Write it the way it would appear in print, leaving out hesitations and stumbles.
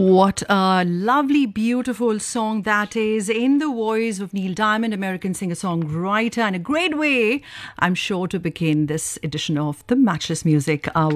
What a lovely, beautiful song that is, in the voice of Neil Diamond, American singer-songwriter, and a great way, I'm sure, to begin this edition of the Matchless Music Hour.